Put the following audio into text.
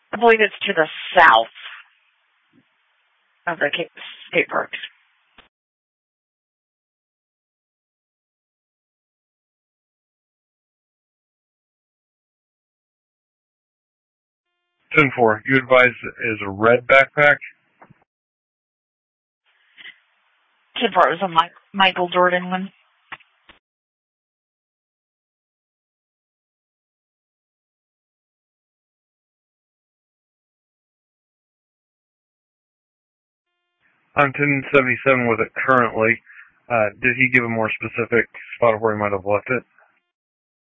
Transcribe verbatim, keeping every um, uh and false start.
I believe it's to the south of the skate park. ten four, you advise is a red backpack? ten four, it was a Mike, Michael Jordan one. On ten seventy-seven with it currently, uh, did he give a more specific spot of where he might have left it?